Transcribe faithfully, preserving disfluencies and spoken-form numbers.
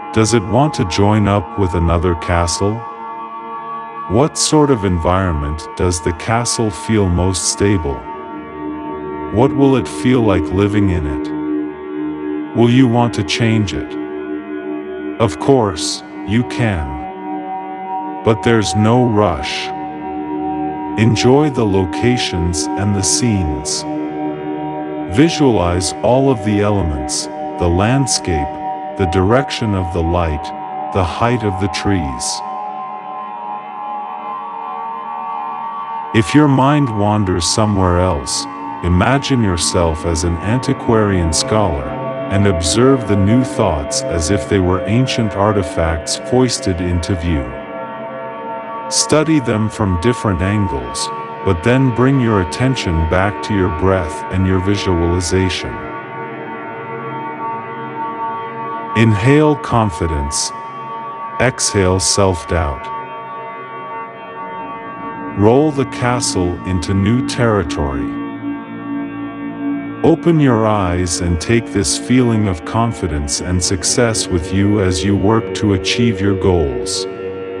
Does it want to join up with another castle? What sort of environment does the castle feel most stable? What will it feel like living in it? Will you want to change it? Of course, you can. But there's no rush. Enjoy the locations and the scenes. Visualize all of the elements, the landscape, the direction of the light, the height of the trees. If your mind wanders somewhere else, imagine yourself as an antiquarian scholar, and observe the new thoughts as if they were ancient artifacts foisted into view. Study them from different angles, but then bring your attention back to your breath and your visualization. Inhale confidence. Exhale self-doubt. Roll the castle into new territory. Open your eyes and take this feeling of confidence and success with you as you work to achieve your goals.